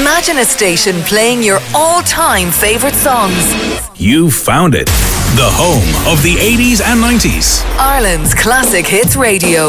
Imagine a station playing your all-time favourite songs. You found it. The home of the 80s and 90s. Ireland's Classic Hits Radio.